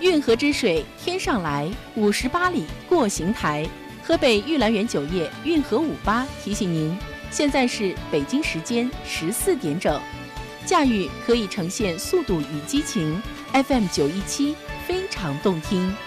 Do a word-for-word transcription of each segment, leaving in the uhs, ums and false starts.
运河之水天上来，五十八里过邢台。河北玉兰园酒业运河五八提醒您，现在是北京时间十四点整。驾驭可以呈现速度与激情 ，F M 九一七非常动听。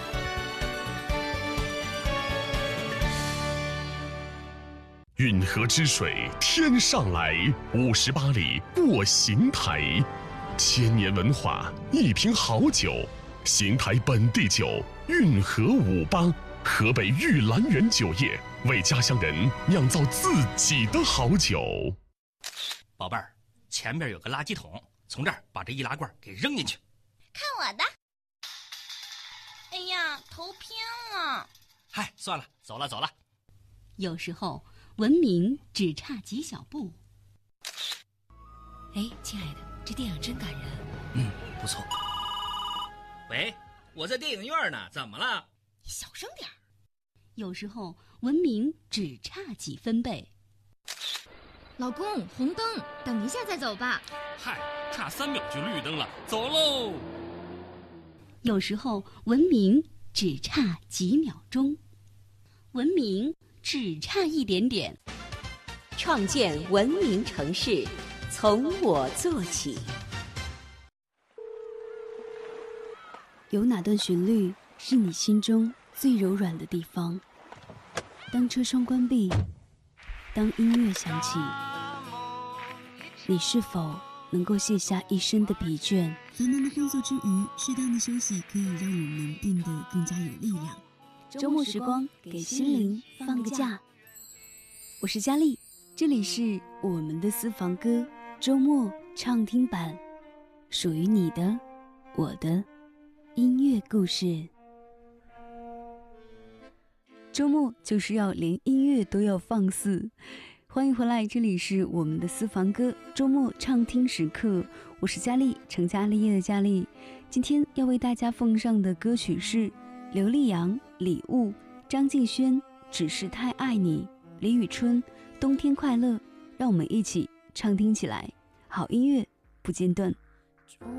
运河之水天上来，五十八里过邢台。千年文化，一瓶好酒，邢台本地酒，运河五八，河北玉兰园酒业为家乡人酿造自己的好酒。 宝贝儿，前面有个垃圾桶，从这儿把这易拉罐给扔进去。 看我的！哎呀，头偏了。 嗨，算了，走了走了。 有时候文明只差几小步。 哎，亲爱的，这电影真感人。 嗯，不错。喂，我在电影院呢，怎么了？ 你小声点儿。 有时候文明只差几分贝。 老公，红灯，等一下再走吧。 嗨，差三秒就绿灯了，走喽。 有时候文明只差几秒钟，文明只差一点点。 创建文明城市，从我做起。 有哪段旋律是你心中最柔软的地方？当车窗关闭，当音乐响起，你是否能够卸下一身的疲倦？ 繁忙的工作之余，适当的休息可以让我们变得更加有力量。 周末时光，给心灵放个假。我是佳丽，这里是我们的私房歌周末畅听版，属于你的、我的音乐故事。周末就是要连音乐都要放肆。欢迎回来，这里是我们的私房歌周末畅听时刻，我是佳丽，成家立业的佳丽。今天要为大家奉上的歌曲是刘力扬礼物，张敬轩只是太爱你，李宇春冬天快乐，让我们一起畅听起来，好音乐不间断。